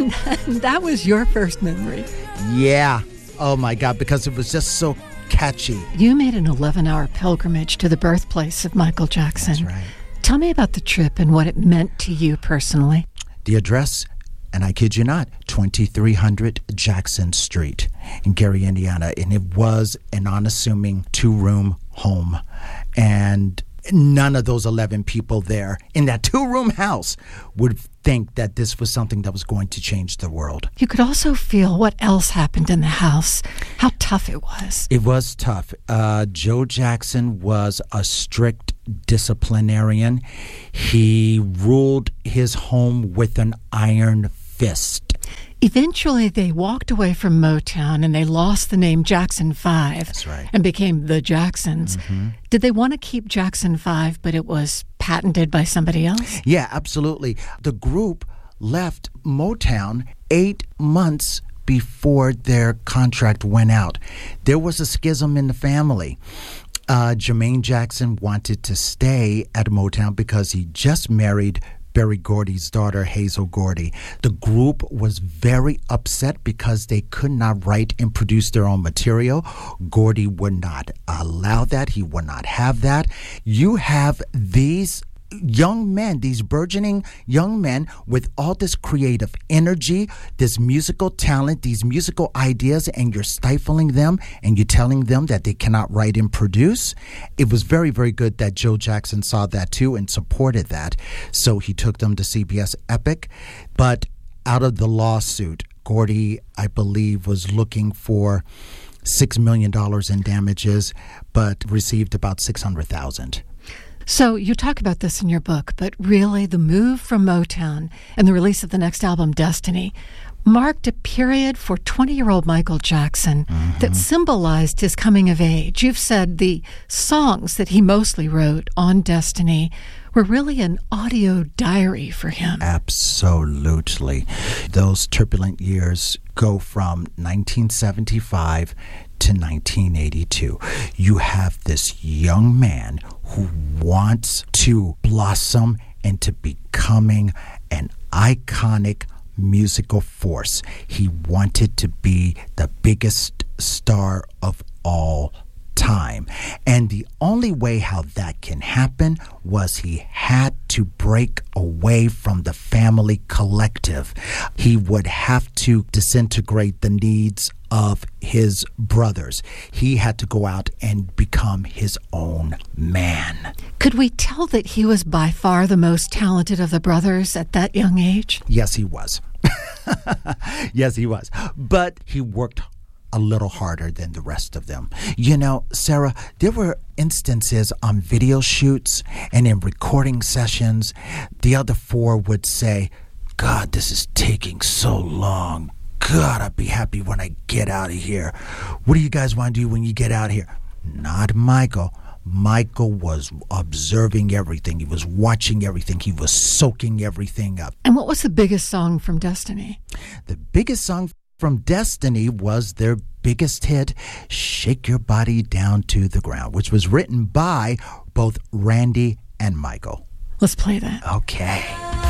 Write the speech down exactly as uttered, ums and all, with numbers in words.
And that was your first memory. Yeah. Oh, my God, because it was just so catchy. You made an eleven-hour pilgrimage to the birthplace of Michael Jackson. That's right. Tell me about the trip and what it meant to you personally. The address, and I kid you not, twenty-three hundred Jackson Street in Gary, Indiana. And it was an unassuming two-room home. And none of those eleven people there in that two-room house would think that this was something that was going to change the world. You could also feel what else happened in the house, how tough it was. It was tough. Uh, Joe Jackson was a strict disciplinarian. He ruled his home with an iron fist. Eventually, they walked away from Motown and they lost the name Jackson five. That's right. And became the Jacksons. Mm-hmm. Did they want to keep Jackson five, but it was patented by somebody else? Yeah, absolutely. The group left Motown eight months before their contract went out. There was a schism in the family. Uh, Jermaine Jackson wanted to stay at Motown because he just married Berry Gordy's daughter, Hazel Gordy. The group was very upset because they could not write and produce their own material. Gordy would not allow that. He would not have that. You have these young men, these burgeoning young men with all this creative energy, this musical talent, these musical ideas, and you're stifling them and you're telling them that they cannot write and produce. It was very, very good that Joe Jackson saw that too and supported that. So he took them to C B S Epic. But out of the lawsuit, Gordy, I believe, was looking for six million dollars in damages, but received about six hundred thousand dollars. So you talk about this in your book, but really the move from Motown and the release of the next album, Destiny, marked a period for twenty-year-old Michael Jackson mm-hmm. that symbolized his coming of age. You've said the songs that he mostly wrote on Destiny were really an audio diary for him. Absolutely. Those turbulent years go from nineteen seventy-five to nineteen eighty-two. You have this young man who wants to blossom into becoming an iconic musical force. He wanted to be the biggest star of all time. And the only way how that can happen was he had to break away from the family collective. He would have to disintegrate the needs of his brothers. He had to go out and become his own man. Could we tell that he was by far the most talented of the brothers at that young age? Yes, he was. Yes, he was. But he worked a little harder than the rest of them. You know, Sarah, there were instances on video shoots and in recording sessions, the other four would say, God, this is taking so long. God, I'd be happy when I get out of here. What do you guys want to do when you get out of here? Not Michael. Michael was observing everything. He was watching everything. He was soaking everything up. And what was the biggest song from Destiny? The biggest song from Destiny was their biggest hit, Shake Your Body Down to the Ground, which was written by both Randy and Michael. Let's play that. Okay.